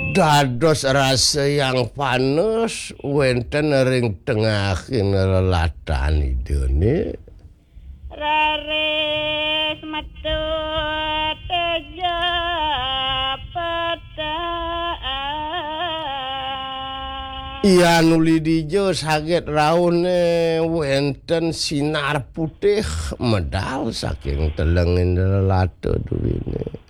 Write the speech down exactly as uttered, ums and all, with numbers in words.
Dados rasa yang panas wenten ring tengahin lelatan idene raris metu teja petaan iya nuli dijo saget raune wenten sinar putih medal saking telengin lelato duwine